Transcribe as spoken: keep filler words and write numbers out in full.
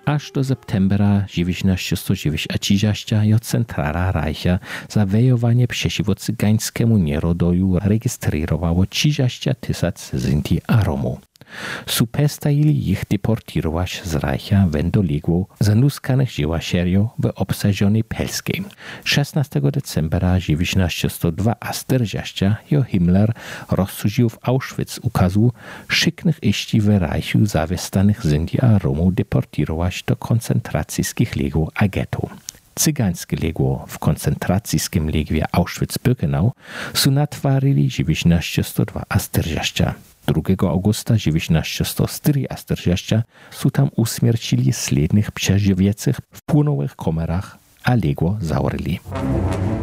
Aż do septembra dziewiętnaście dziewięćdziesiąt jo centrala Reicha za wejowanie przeciwko cygańskiemu nierodoju rejestrowało trzydzieści tysięcy Sinti a Romów. Supestajili ich deportirować z Reicha wendoległo zanuskanych dziełasieriów w obsadzonej Pelskiej. szesnastego decembra dziewiętnaście czterdzieści jo Himmler rozsądził w Auschwitz ukazu szyknych iści w Reichu zawestanych Sinti a Romów deportirować do koncentracyjskich legów a ghetto. Cygańskie legło w koncentracyjskim legwie Auschwitz-Birkenau są natwarili dziewiętnaście czterdzieści. drugiego augusta dziewiętnaście czterdzieści są tam usmiercili slednych przeżywiecych w płonowych komerach, a legło zaorili.